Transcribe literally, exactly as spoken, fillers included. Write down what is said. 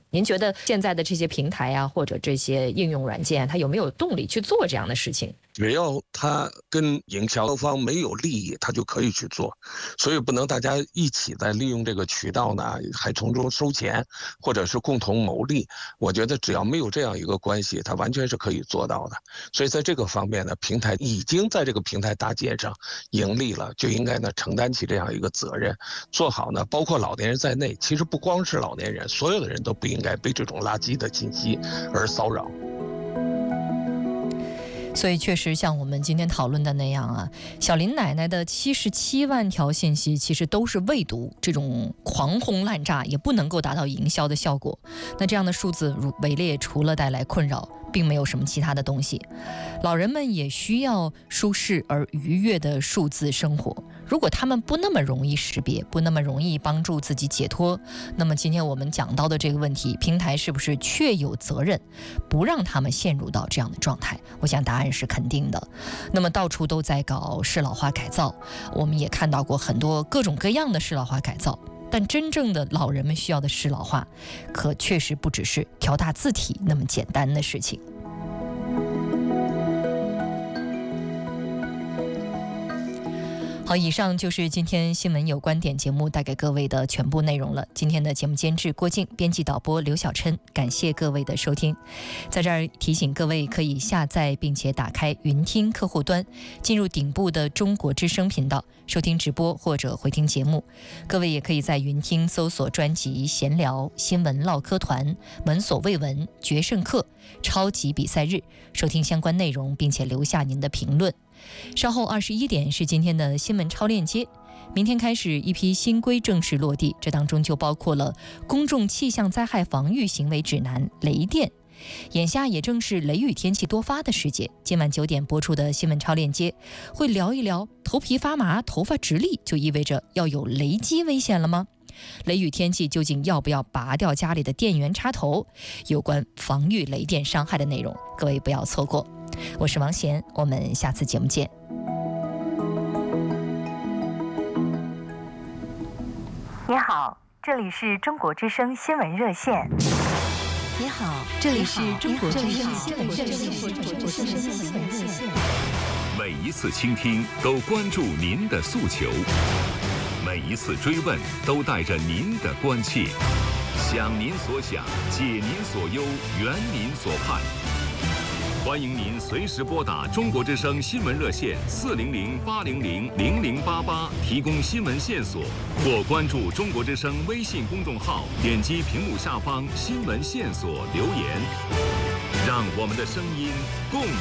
您觉得现在的这些平台啊，或者这些应用软件，它有没有动力去做这样的事情？ 只要它跟营销方没有利益，它就可以去做。所以不能大家一起在利用这个渠道呢，还从中收钱，或者是共同牟利。我觉得只要没有这样一个关系，它完全是可以做到的。所以在这个方面呢，平台已经在这个平台搭建上盈利了，就应该呢承担起这样一个责任，做好呢，包括老年人在内，其实不光是老年人，所有的人都不应该被这种垃圾的信息而骚扰。 所以确实像我们今天讨论的那样啊，小林奶奶的七十七万条信息其实都是未读，这种狂轰滥炸也不能够达到营销的效果。那这样的数字围猎除了带来困扰，并没有什么其他的东西。老人们也需要舒适而愉悦的数字生活，如果他们不那么容易识别，不那么容易帮助自己解脱，那么今天我们讲到的这个问题，平台是不是确有责任不让他们陷入到这样的状态？我想答案是肯定的。那么到处都在搞适老化改造，我们也看到过很多各种各样的适老化改造，但真正的老人们需要的适老化，可确实不只是调大字体那么简单的事情。好，以上就是今天新闻有观点节目带给各位的全部内容了。今天的节目监制郭静，编辑导播刘小琛，感谢各位的收听。在这儿提醒各位，可以下载并且打开云听客户端，进入顶部的中国之声频道收听直播或者回听节目。各位也可以在云听搜索专辑闲聊、新闻唠嗑团、闻所未闻、决胜课、超级比赛日，收听相关内容，并且留下您的评论。稍后二十一点是今天的新闻超链接。明天开始，一批新规正式落地，这当中就包括了公众气象灾害防御行为指南雷电。眼下也正是雷雨天气多发的时节，今晚九点播出的新闻超链接会聊一聊头皮发麻、头发直立就意味着要有雷击危险了吗？雷雨天气究竟要不要拔掉家里的电源插头？有关防御雷电伤害的内容，各位不要错过。我是王贤，我们下次节目见。 你好，这里是中国之声新闻热线。 你好，这里是中国之声新闻热线。 每一次倾听都关注您的诉求，每一次追问都带着您的关切，想您所想，解您所忧，圆您所盼。欢迎您随时拨打中国之声新闻热线四零零八零零零零八八提供新闻线索，或关注中国之声微信公众号，点击屏幕下方新闻线索留言，让我们的声音共